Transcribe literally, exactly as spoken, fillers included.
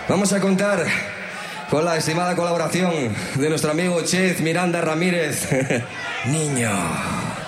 Vamos a contar con la estimada colaboración de nuestro amigo Chez Miranda Ramírez. Niño.